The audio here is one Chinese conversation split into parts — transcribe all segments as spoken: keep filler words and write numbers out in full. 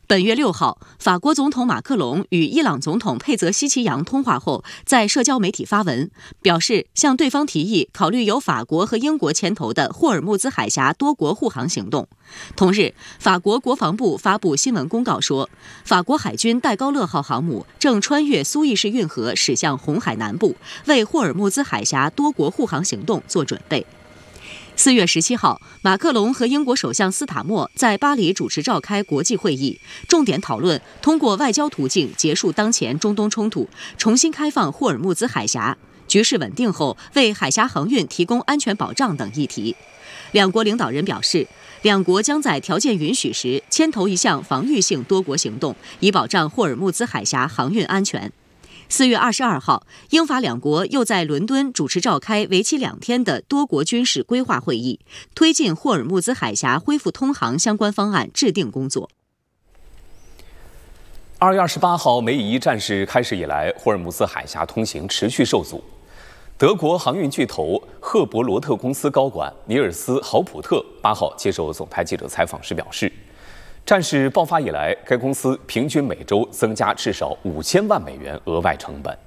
本月六号，法国总统马克龙与伊朗总统佩泽希奇扬通话后，在社交媒体发文，表示向对方提议考虑由法国和英国牵头的霍尔木兹海峡多国护航行动。同日，法国国防部发布新闻公告说，法国海军戴高乐号航母正穿越苏伊士运河驶向红海南部，为霍尔木兹海峡多国护航行动做准备。四月十七号，马克龙和英国首相斯塔默在巴黎主持召开国际会议，重点讨论通过外交途径结束当前中东冲突，重新开放霍尔木兹海峡，局势稳定后为海峡航运提供安全保障等议题。两国领导人表示，两国将在条件允许时牵头一项防御性多国行动，以保障霍尔木兹海峡航运安全。四月二十二号，英法两国又在伦敦主持召开为期两天的多国军事规划会议，推进霍尔木兹海峡恢复通航相关方案制定工作。 二月二十八号，美以一战事开始以来，霍尔木兹海峡通行持续受阻。德国航运巨头赫伯罗特公司高管尼尔斯·豪普特八号接受总台记者采访时表示，战事爆发以来，该公司平均每周增加至少五千万美元额外成本。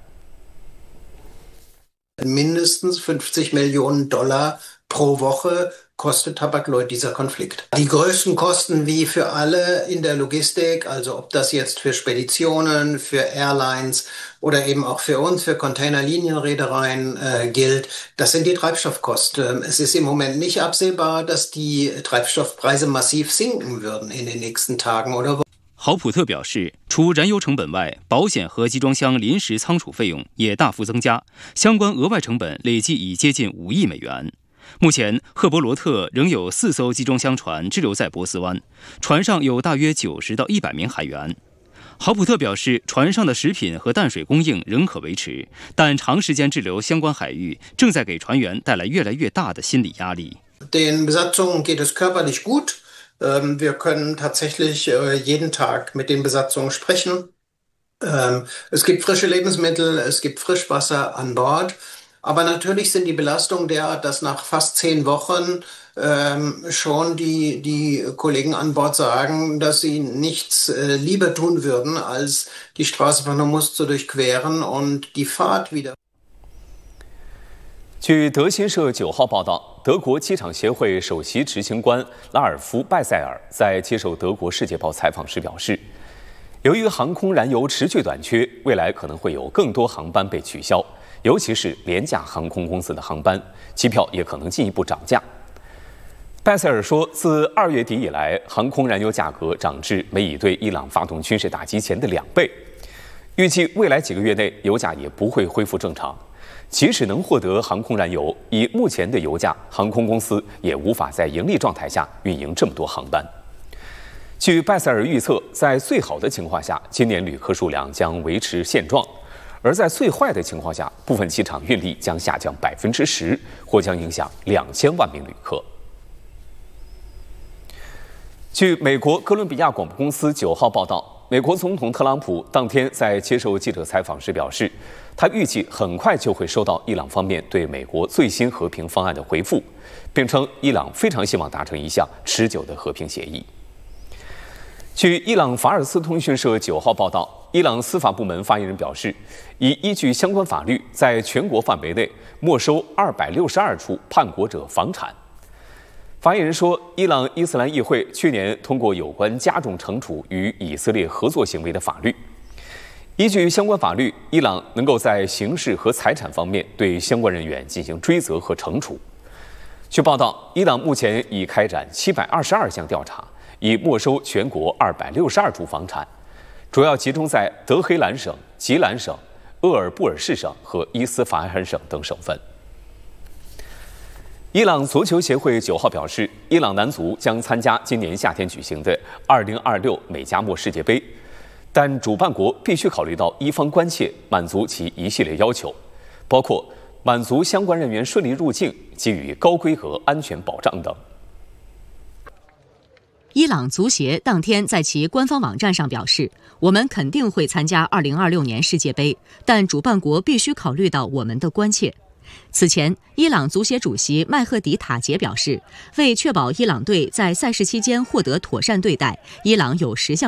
Mindestens fünfzig Millionen Dollar pro Woche kostet Hapag-Lloyd dieser Konflikt. Die größten Kosten wie für alle in der Logistik, also ob das jetzt für Speditionen, für Airlines oder eben auch für uns, für Containerlinienreedereien äh, gilt, das sind die Treibstoffkosten. Es ist im Moment nicht absehbar, dass die Treibstoffpreise massiv sinken würden in den nächsten Tagen oder Wochen. 豪普特表示，除燃油成本外，保险和集装箱临时仓储费用也大幅增加，相关额外成本累计已接近五亿美元。目前，赫伯罗特仍有四艘集装箱船滞留在波斯湾，船上有大约九十到一百名海员。豪普特表示，船上的食品和淡水供应仍可维持，但长时间滞留相关海域正在给船员带来越来越大的心理压力。 Den Besatzungen geht es körperlich gut. Wir können tatsächlich jeden Tag mit den Besatzungen sprechen. Es gibt frische Lebensmittel, es gibt Frischwasser an Bord. Aber natürlich sind die Belastungen derart, dass nach fast zehn Wochen ähm, schon die, die Kollegen an Bord sagen, dass sie nichts äh, lieber tun würden, als die Straße von Hormuz zu durchqueren und die Fahrt wieder. 据德新社九号报道，德国机场协会首席执行官拉尔夫·拜塞尔在接受德国《世界报》采访时表示，由于航空燃油持续短缺，未来可能会有更多航班被取消。尤其是廉价航空公司的航班，机票也可能进一步涨价。拜塞尔说，自二月底以来，航空燃油价格涨至美以对伊朗发动军事打击前的两倍。预计未来几个月内，油价也不会恢复正常。即使能获得航空燃油，以目前的油价，航空公司也无法在盈利状态下运营这么多航班。据拜塞尔预测，在最好的情况下，今年旅客数量将维持现状。而在最坏的情况下，部分机场运力将下降百分之十，或将影响两千万名旅客。据美国哥伦比亚广播公司九号报道，美国总统特朗普当天在接受记者采访时表示，他预计很快就会收到伊朗方面对美国最新和平方案的回复，并称伊朗非常希望达成一项持久的和平协议。据伊朗法尔斯通讯社九号报道，伊朗司法部门发言人表示，已依据相关法律，在全国范围内没收二百六十二处叛国者房产。发言人说，伊朗伊斯兰议会去年通过有关加重惩处与以色列合作行为的法律。依据相关法律，伊朗能够在刑事和财产方面对相关人员进行追责和惩处。据报道，伊朗目前已开展七百二十二项调查，已没收全国二百六十二处房产，主要集中在德黑兰省、吉兰省、鄂尔布尔士省和伊斯法罕省等省份。伊朗足球协会九号表示，伊朗男足将参加今年夏天举行的二零二六美加墨世界杯，但主办国必须考虑到伊方关切，满足其一系列要求，包括满足相关人员顺利入境、给予高规格安全保障等。 伊朗足协当天在其官方网站上表示，我们肯定会参加二零二六年世界杯，但主办国必须考虑到我们的关切。此前，伊朗足协主席麦赫迪塔杰表示，为确保伊朗队在赛事期间获得妥善对待，伊朗有十项